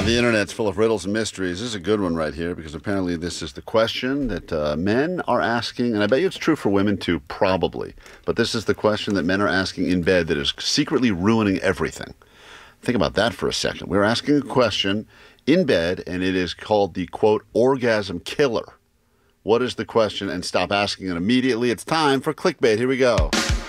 The internet's full of riddles and mysteries. This is a good one right here because apparently this is the question that men are asking, and I bet you it's true for women too, probably. But this is the question that men are asking in bed that is secretly ruining everything. Think about that for a second. We're asking a question in bed, and it is called the, quote, orgasm killer. What is the question? And stop asking it immediately. It's time for clickbait. Here we go.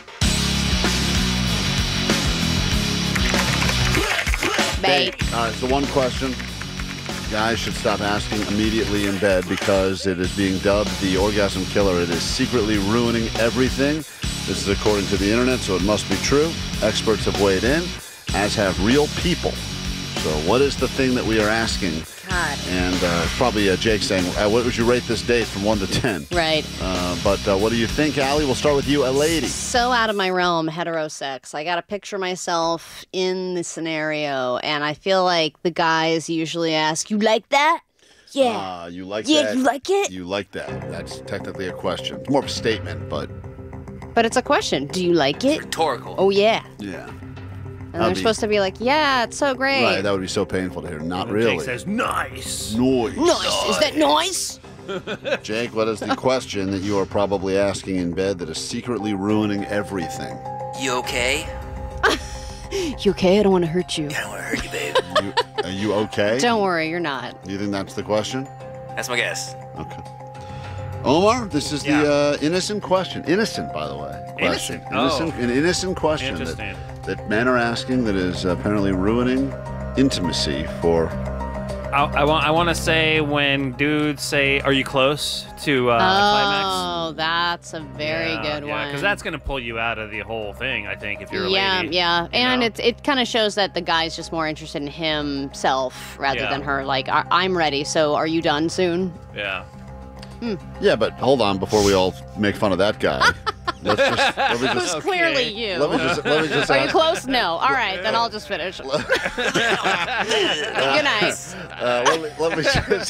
Bait. It's the one question guys should stop asking immediately in bed because it is being dubbed the orgasm killer. It is secretly ruining everything. This is according to the internet, so it must be true. Experts have weighed in, as have real people. So what is the thing that we are asking? God. And probably Jake saying, what would you rate this date from 1 to 10? Right. But what do you think, Allie? We'll start with you, a lady. So out of my realm, heterosex. I got to picture myself in the scenario, and I feel like the guys usually ask, you like that? Yeah. You like yeah, that? you like it? You like that. That's technically a question. It's more of a statement, but... But it's a question. Do you like it? Rhetorical. Oh, yeah. Yeah. And they're supposed to be like, yeah, it's so great. Right, that would be so painful to hear. Not really. Jake says, nice. Noise. Nice. Is that nice? Jake, what is the question that you are probably asking in bed that is secretly ruining everything? You okay? You okay? I don't want to hurt you. I don't want to hurt you, babe. Are you okay? Don't worry, you're not. Do you think that's the question? That's my guess. Okay. Omar, this is the innocent question. Innocent, by the way. Innocent? Question. An innocent question Interesting. that men are asking that is apparently ruining intimacy for... I want to say when dudes say, are you close to climax? Oh, that's a very good one. Because that's going to pull you out of the whole thing, I think, if you're a yeah, lady. Yeah, and know? it kind of shows that the guy's just more interested in himself rather Yeah. than her. Like, I'm ready, so are you done soon? Yeah. Yeah, but hold on before we all make fun of that guy. Let me It was just clearly you. let me just Are you ask, close? No. All right, then I'll just finish. Good night. let me just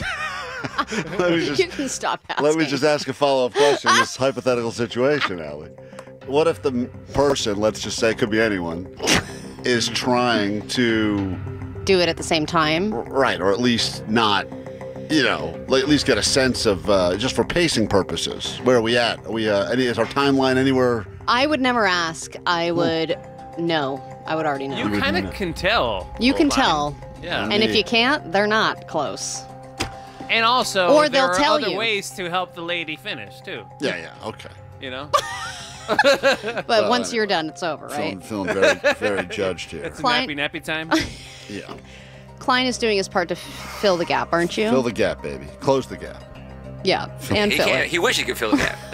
You can stop asking. let me just ask a follow-up question in this hypothetical situation, Allie. What if the person, let's just say it could be anyone, is trying to do it at the same time. right, or at least not, at least get a sense of just for pacing purposes. Where are we at? Are we is our timeline anywhere? I would never ask. I would know. I would already know. You kind of can tell. You can Fine. tell. Yeah. And if you can't, they're not close. And also, Or there they'll are tell other you. ways to help the lady finish, too. Yeah, okay. You know? But once you're done, it's over, right? Feeling very, very judged here. It's Klein- nappy time. Yeah. Klein is doing his part to fill the gap, aren't you? Fill the gap, baby. Close the gap. Yeah, and He fill can't. it. He wishes he could fill the gap.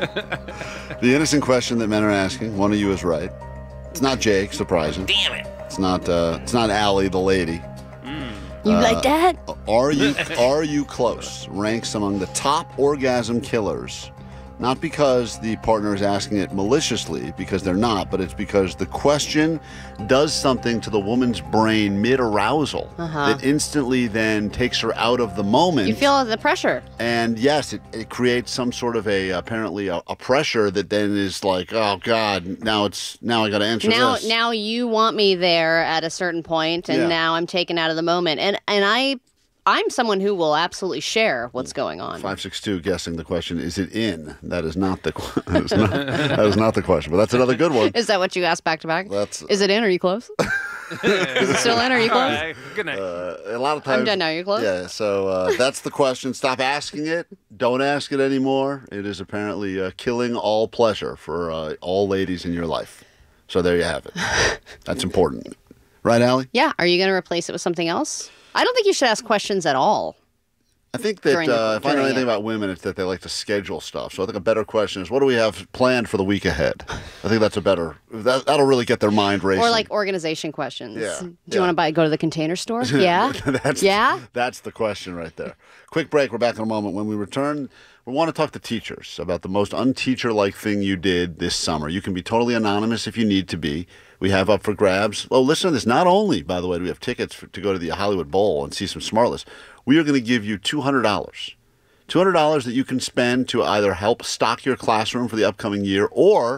The innocent question that men are asking, one of you is right. It's not Jake, surprising. Damn it. It's not Allie, the lady. You like that? Are you close? Ranks among the top orgasm killers. Not because the partner is asking it maliciously, because they're not, but it's because the question does something to the woman's brain mid-arousal that instantly then takes her out of the moment. You feel the pressure. And yes, it creates some sort of apparently a pressure that then is like, oh God, now I got to answer this. Now you want me there at a certain point, and Yeah. now I'm taken out of the moment. And I'm someone who will absolutely share what's going on. 562 guessing the question, is it in? That is not the that is not the question, but that's another good one. Is that what you asked back to back? Is it in? Are you close? Is it still in? Are you All close? right. Good night. A lot of times I'm done now. You're close? Yeah, so that's the question. Stop asking it. Don't ask it anymore. It is apparently killing all pleasure for all ladies in your life. So there you have it. That's important. Right, Allie? Yeah. Are you going to replace it with something else? I don't think you should ask questions at all. I think that if I know anything about women, it's that they like to schedule stuff. So I think a better question is, what do we have planned for the week ahead? I think that's a better, that'll really get their mind racing. Or like organization questions. Yeah. Do you want to go to the Container Store? Yeah? That's the question right there. Quick break. We're back in a moment. When we return, we want to talk to teachers about the most unteacher-like thing you did this summer. You can be totally anonymous if you need to be. We have up for grabs. Oh, listen to this. Not only, by the way, do we have tickets to go to the Hollywood Bowl and see some Smartless, we are going to give you $200. $200 that you can spend to either help stock your classroom for the upcoming year or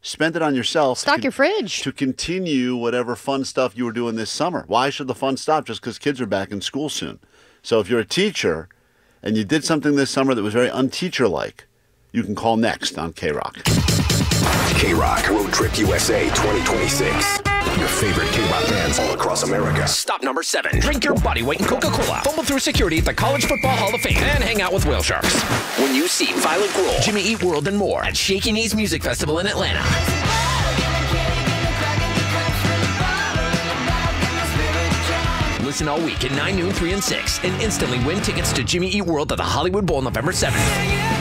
Spend it on yourself. Stock your fridge. To continue whatever fun stuff you were doing this summer. Why should the fun stop just because kids are back in school soon? So if you're a teacher and you did something this summer that was very unteacher-like, you can call next on K-Rock. K-Rock Road Trip USA 2026. Your favorite K-Rock bands all across America. Stop number 7. Drink your body weight in Coca-Cola. Fumble through security at the College Football Hall of Fame. And hang out with whale sharks. When you see Violent Grohl, Jimmy Eat World, and more at Shaky Knees Music Festival in Atlanta. Listen all week at 9, noon, 3, and 6. And instantly win tickets to Jimmy Eat World at the Hollywood Bowl November 7th.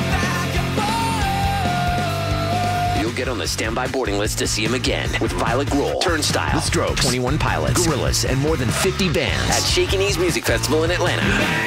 Get on the standby boarding list to see him again with Violet Grohl, Turnstile, The Strokes, 21 Pilots, Gorillaz, and more than 50 bands at Shaky Knees Music Festival in Atlanta.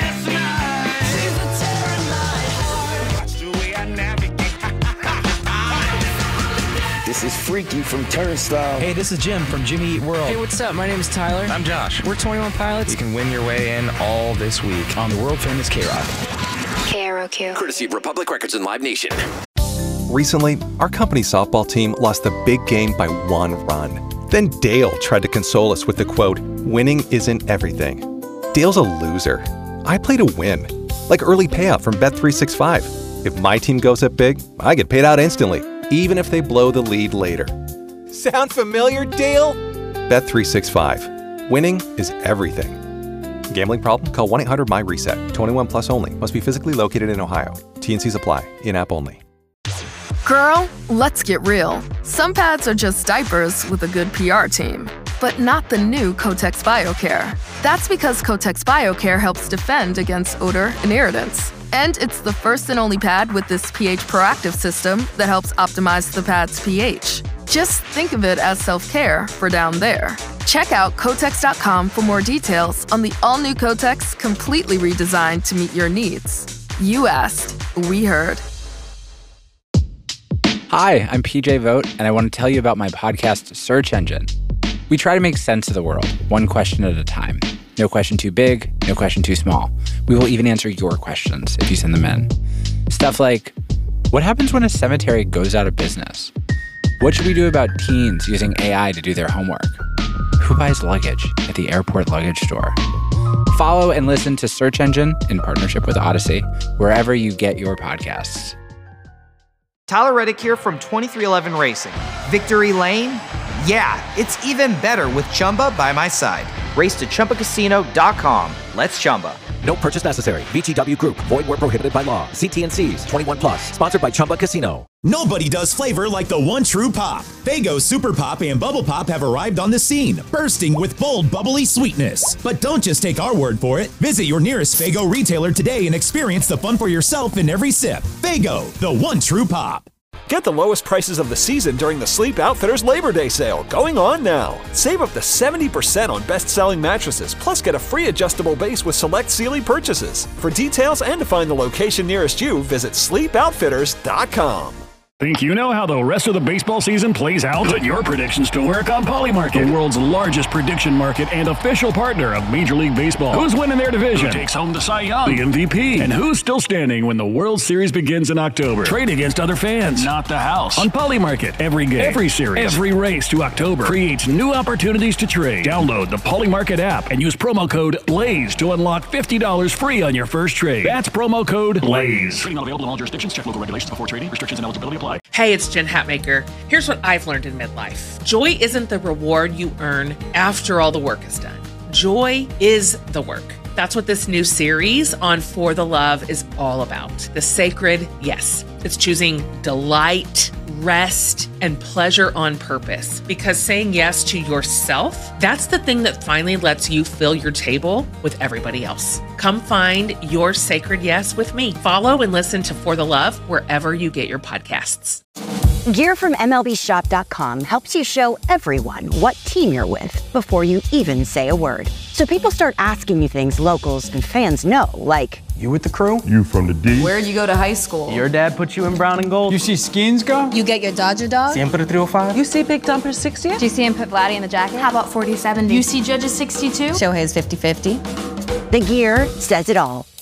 This is Freaky from Turnstile. Hey, this is Jim from Jimmy Eat World. Hey, what's up? My name is Tyler. I'm Josh. We're 21 Pilots. You can win your way in all this week on the world-famous K-Rock. KROQ. Courtesy of Republic Records and Live Nation. Recently, our company's softball team lost the big game by 1 run. Then Dale tried to console us with the quote, "Winning isn't everything." Dale's a loser. I play to win. Like early payout from Bet365. If my team goes up big, I get paid out instantly, even if they blow the lead later. Sound familiar, Dale? Bet365. Winning is everything. Gambling problem? Call 1-800-MY-RESET. 21 plus only. Must be physically located in Ohio. T&Cs apply. In-app only. Girl, let's get real. Some pads are just diapers with a good PR team, but not the new Kotex BioCare. That's because Kotex BioCare helps defend against odor and irritants. And it's the first and only pad with this pH proactive system that helps optimize the pad's pH. Just think of it as self-care for down there. Check out Kotex.com for more details on the all-new Kotex, completely redesigned to meet your needs. You asked, we heard. Hi, I'm PJ Vogt, and I want to tell you about my podcast, Search Engine. We try to make sense of the world, one question at a time. No question too big, no question too small. We will even answer your questions if you send them in. Stuff like, what happens when a cemetery goes out of business? What should we do about teens using AI to do their homework? Who buys luggage at the airport luggage store? Follow and listen to Search Engine in partnership with Odyssey, wherever you get your podcasts. Tyler Reddick here from 2311 Racing. Victory Lane? Yeah, it's even better with Chumba by my side. Race to ChumbaCasino.com. Let's Chumba. No purchase necessary. VGW Group. Void where prohibited by law. See T&Cs. 21 plus. Sponsored by Chumba Casino. Nobody does flavor like the one true pop. Faygo Super Pop and Bubble Pop have arrived on the scene, bursting with bold, bubbly sweetness. But don't just take our word for it. Visit your nearest Faygo retailer today and experience the fun for yourself in every sip. Faygo, the one true pop. Get the lowest prices of the season during the Sleep Outfitters Labor Day sale, going on now. Save up to 70% on best-selling mattresses, plus get a free adjustable base with select Sealy purchases. For details and to find the location nearest you, visit sleepoutfitters.com. Think you know how the rest of the baseball season plays out? Put your predictions to work on Polymarket, the world's largest prediction market and official partner of Major League Baseball. Who's winning their division? Who takes home the Cy Young, the MVP? And who's still standing when the World Series begins in October? Trade against other fans, not the house. On Polymarket, every game, every series, every race to October creates new opportunities to trade. Download the Polymarket app and use promo code BLAZE to unlock $50 free on your first trade. That's promo code BLAZE. Trading not available in all jurisdictions. Check local regulations before trading. Restrictions and eligibility apply. Hey, it's Jen Hatmaker. Here's what I've learned in midlife. Joy isn't the reward you earn after all the work is done. Joy is the work. That's what this new series on For the Love is all about. The sacred yes. It's choosing delight, rest, and pleasure on purpose. Because saying yes to yourself, that's the thing that finally lets you fill your table with everybody else. Come find your sacred yes with me. Follow and listen to For the Love wherever you get your podcasts. Gear from MLBShop.com helps you show everyone what team you're with before you even say a word. So people start asking you things locals and fans know, like, you with the crew? You from the D? Where'd you go to high school? Your dad put you in brown and gold? You see Skins go? You get your Dodger dog? Siempre 305? You see Big Dumper 60? Do you see him put Vladdy in the jacket? How about 40-70? You see Judges 62? Shohei's 50-50? The gear says it all.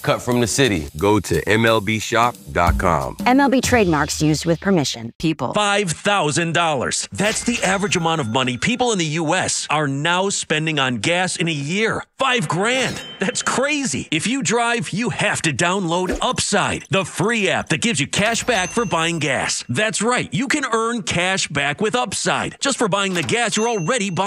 cut from the city. Go to MLBshop.com. MLB trademarks used with permission. People. $5,000. That's the average amount of money people in the U.S. are now spending on gas in a year. $5,000. That's crazy. If you drive, you have to download Upside, the free app that gives you cash back for buying gas. That's right. You can earn cash back with Upside just for buying the gas you're already buying.